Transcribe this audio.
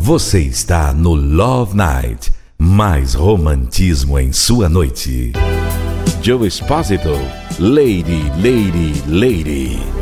Você está no Love Night, mais romantismo em sua noite. Joe Esposito, Lady, Lady, Lady.